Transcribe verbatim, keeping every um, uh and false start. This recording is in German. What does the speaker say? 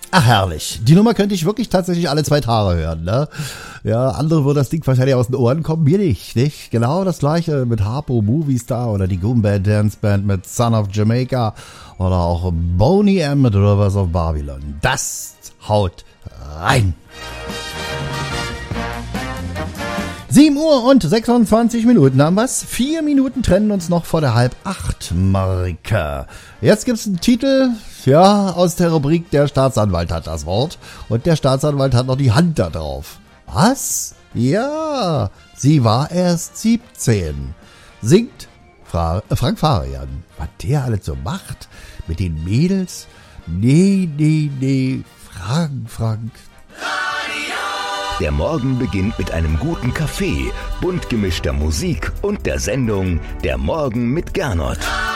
Ach, herrlich. Die Nummer könnte ich wirklich tatsächlich alle zwei Tage hören, ne? Ja, andere würde das Ding wahrscheinlich aus den Ohren kommen, mir nicht, nicht? Genau das gleiche mit Harpo Movie Star oder die Goomband Dance Band mit Son of Jamaica oder auch Boney M mit Rivers of Babylon. Das haut rein. sieben Uhr und sechsundzwanzig Minuten haben wir's. Vier Minuten trennen uns noch vor der halb acht Marke. Jetzt gibt's einen Titel, ja, aus der Rubrik Der Staatsanwalt hat das Wort. Und der Staatsanwalt hat noch die Hand da drauf. Was? Ja, sie war erst siebzehn. Singt Fra- äh, Frank Farian. Was der alles so macht mit den Mädels? Nee, nee, nee. Frank, Frank. Der Morgen beginnt mit einem guten Kaffee, bunt gemischter Musik und der Sendung Der Morgen mit Gernot.